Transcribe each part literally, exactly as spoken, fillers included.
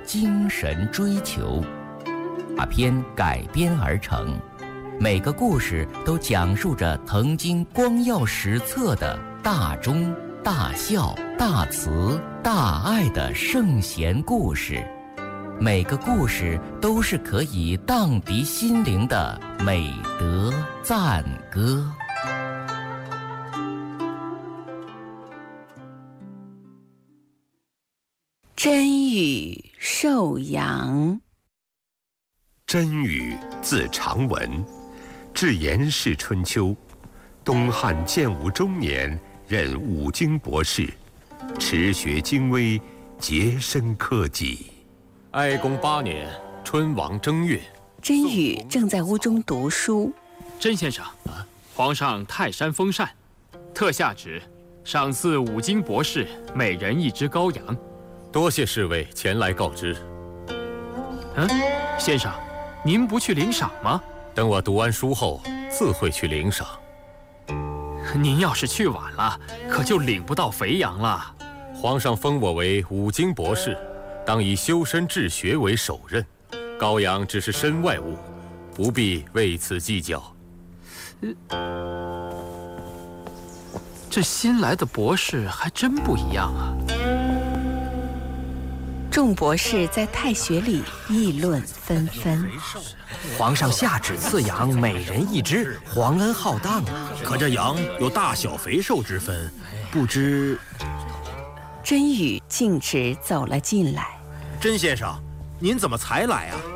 精神追求。大片改编而成，每个故事都讲述着曾经光耀史册的大忠、大孝、大慈、大爱的圣贤故事。每个故事都是可以荡涤心灵的美德赞歌。 真语寿阳。 真语字长文，至延世春秋，东汉建武中年任五经博士，持学精微，洁身科己。 哀公八年春王正月， 真语正在屋中读书。 甄先生，啊，皇上泰山封禅，特下旨赏赐五经博士每人一只羔羊。 多谢侍卫前来告知。 嗯，先生，您不去领赏吗？ 等我读完书后，自会去领赏。 您要是去晚了，可就领不到肥羊了。 皇上封我为五经博士，当以修身治学为首任，羔羊只是身外物，不必为此计较。 呃，这新来的博士还真不一样啊。 众博士在太学里议论纷纷。 皇上下旨赐羊每人一只，皇恩浩荡啊！ 可这羊有大小肥瘦之分，不知…… 甄语径直走了进来。 甄先生，您怎么才来啊？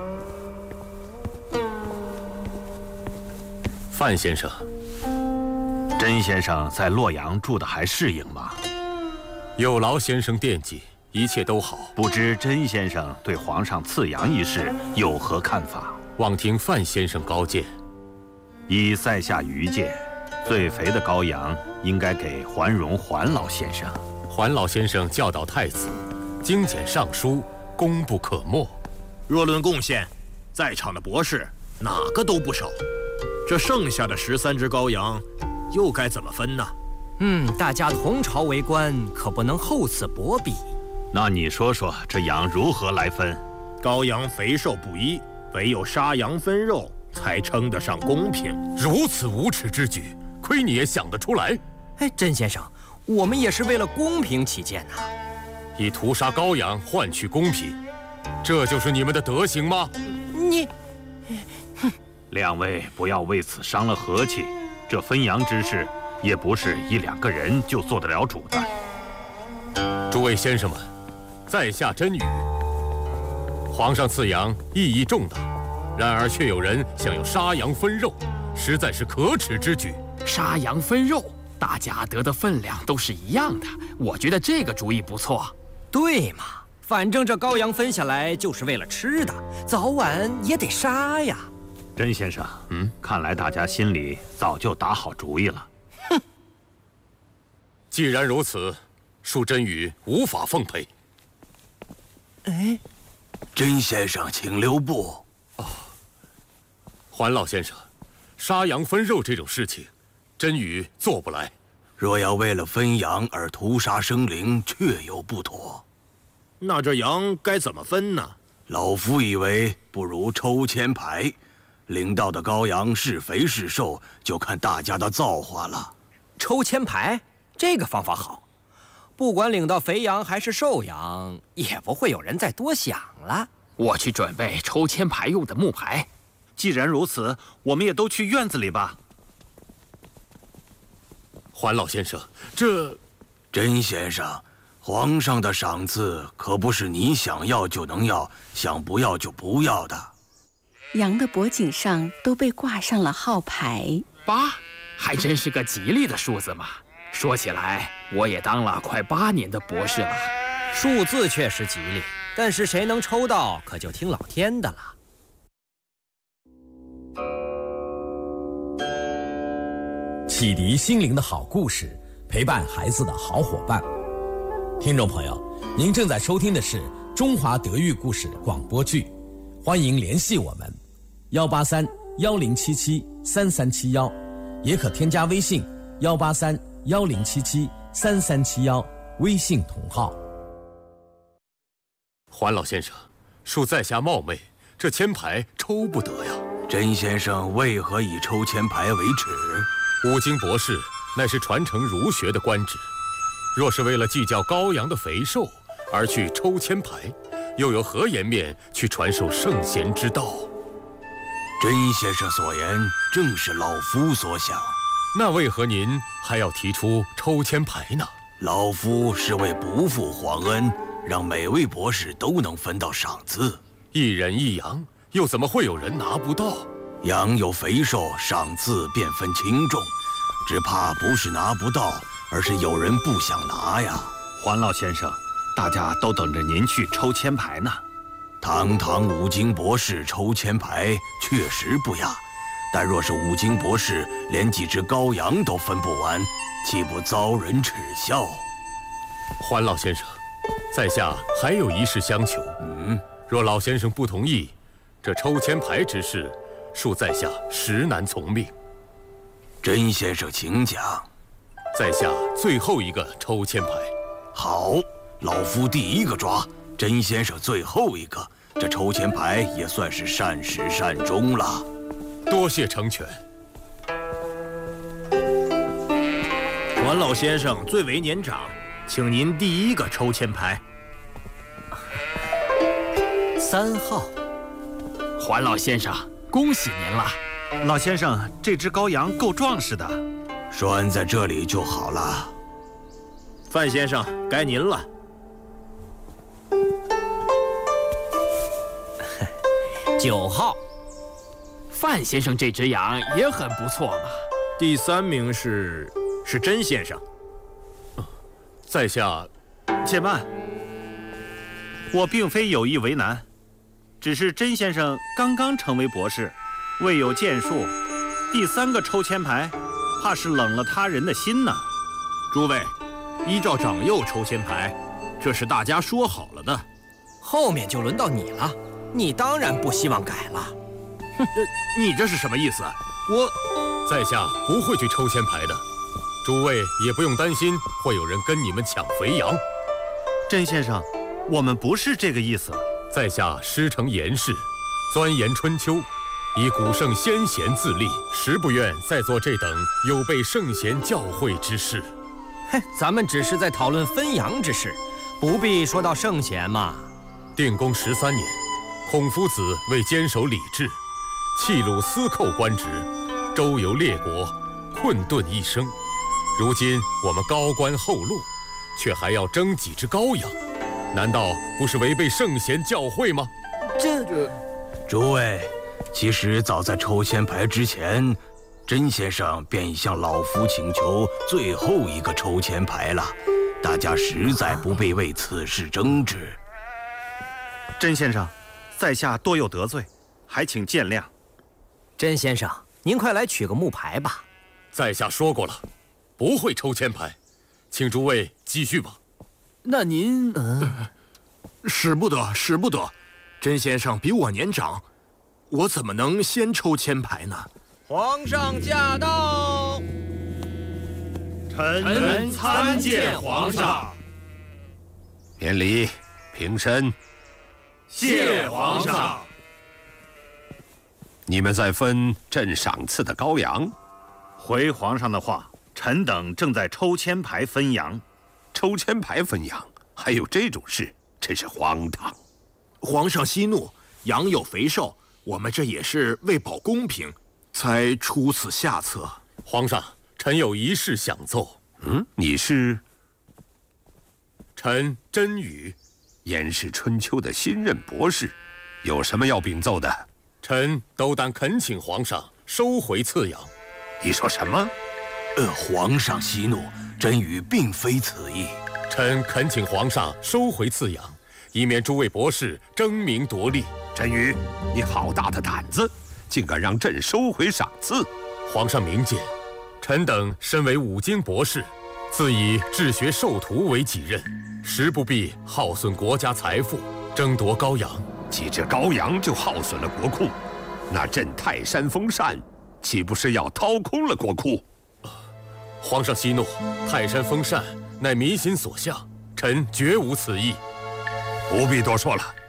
范先生， 甄先生在洛阳住的还适应吗？ 有劳先生惦记。一切都好， 不知甄先生对皇上赐羊一事有何看法？ 望听范先生高见。 依塞下愚见，最肥的羔羊应该给桓荣桓老先生。 桓老先生教导太子，精简尚书，功不可没。 若论贡献，在场的博士哪个都不少。这剩下的十三只羔羊，又该怎么分呢？ 嗯，大家同朝为官，可不能厚此薄彼。 那你说说，这羊如何来分？ 羔羊肥瘦不一，唯有杀羊分肉，才称得上公平。 如此无耻之举，亏你也想得出来！ 哎，甄先生，我们也是为了公平起见呐、啊。 以屠杀羔羊换取公平，这就是你们的德行吗？ 你， 哼！两位不要为此伤了和气。这分羊之事，也不是一两个人就做得了主的。 诸位先生们。在下真语，皇上赐羊意义重大，然而却有人想要杀羊分肉，实在是可耻之举。 杀羊分肉，大家得的分量都是一样的，我觉得这个主意不错。 对嘛，反正这羔羊分下来就是为了吃的，早晚也得杀呀。 甄先生，嗯，看来大家心里早就打好主意了。 哼， 既然如此，恕真语无法奉陪。 哎， 甄先生，请留步。 哦，桓老先生，杀羊分肉这种事情，真语做不来。 若要为了分羊而屠杀生灵，确有不妥。 那这羊该怎么分呢？ 老夫以为不如抽签牌，领到的羔羊是肥是瘦，就看大家的造化了。 抽签牌，这个方法好。不管领到肥羊还是瘦羊，也不会有人再多想了。 我去准备抽签牌用的木牌。 既然如此，我们也都去院子里吧。 桓老先生，这…… 甄先生，皇上的赏赐可不是你想要就能要，想不要就不要的。 羊的脖颈上都被挂上了号牌。 八，还真是个吉利的数字嘛。说起来，我也当了快八年的博士了。 数字确实吉利，但是谁能抽到，可就听老天的了。 启迪心灵的好故事，陪伴孩子的好伙伴。听众朋友，您正在收听的是中华德育故事广播剧，欢迎联系我们幺八三幺零七七三三七幺，也可添加微信幺八三幺零七七三三七幺，微信同号。 桓老先生， 恕在下冒昧，这签牌抽不得呀。 甄先生为何以抽签牌为耻？ 五经博士乃是传承儒学的官职，若是为了计较羔羊的肥瘦而去抽签牌，又有何颜面去传授圣贤之道？ 甄先生所言正是老夫所想。 那为何您还要提出抽签牌呢？ 老夫是为不负皇恩，让每位博士都能分到赏赐。 一人一羊，又怎么会有人拿不到？ 羊有肥瘦，赏赐便分轻重，只怕不是拿不到，而是有人不想拿呀。 黄老先生，大家都等着您去抽签牌呢。 堂堂五经博士抽签牌确实不雅，但若是五经博士连几只羔羊都分不完，岂不遭人耻笑？ 黄老先生，在下还有一事相求。 嗯， 若老先生不同意，这抽签牌之事，恕在下实难从命。 甄先生请讲。 在下最后一个抽签牌。 好，老夫第一个抓，甄先生最后一个，这抽签牌也算是善始善终了。 多谢成全。 管老先生最为年长，请您第一个抽签牌。 三号。 环老先生，恭喜您了。 老先生，这只羔羊够壮实的。 拴在这里就好了。 范先生，该您了。 九号。 范先生这只羊也很不错嘛。 第三名是是甄先生。 在下， 且慢，我并非有意为难，只是甄先生刚刚成为博士，未有建树，第三个抽签牌，怕是冷了他人的心呢。 诸位，依照长幼抽签牌，这是大家说好了的。 后面就轮到你了，你当然不希望改了。 哼，你这是什么意思？我， 在下不会去抽签牌的。诸位也不用担心会有人跟你们抢肥羊。 甄先生，我们不是这个意思。 在下师承严氏，钻研春秋，以古圣先贤自立，实不愿再做这等有悖圣贤教诲之事。 嘿，咱们只是在讨论分羊之事，不必说到圣贤嘛。 定公十三年，孔夫子为坚守礼制，弃鲁司寇官职，周游列国，困顿一生。如今我们高官厚禄，却还要争几只羔羊，难道不是违背圣贤教诲吗？ 这这， 诸位，其实早在抽签牌之前，甄先生便已向老夫请求最后一个抽签牌了，大家实在不必为此事争执。 甄先生，在下多有得罪，还请见谅。 甄先生，您快来取个木牌吧。 在下说过了，不会抽签牌，请诸位继续吧。 那您…… 嗯，使不得，使不得。甄先生比我年长，我怎么能先抽签牌呢？ 皇上驾到！ 臣参见皇上。 免礼，平身。 谢皇上。 你们在分朕赏赐的羔羊？ 回皇上的话，臣等正在抽签牌分羊。 抽签牌分羊，还有这种事，真是荒唐。 皇上息怒，羊有肥瘦，我们这也是为保公平，才出此下策。 皇上，臣有一事想奏。 嗯，你是？ 臣甄宇， 严氏春秋的新任博士，有什么要禀奏的？ 臣斗胆恳请皇上收回赐养。 你说什么？ 呃，皇上息怒，甄宇并非此意。 臣恳请皇上收回赐养，以免诸位博士争名夺利。 甄宇，你好大的胆子，竟敢让朕收回赏赐！ 皇上明鉴，臣等身为五经博士，自以治学授徒为己任，实不必耗损国家财富，争夺羔羊。 几只羔羊就耗损了国库，那朕泰山封禅，岂不是要掏空了国库？ 皇上息怒，泰山封禅乃民心所向，臣绝无此意。 不必多说了，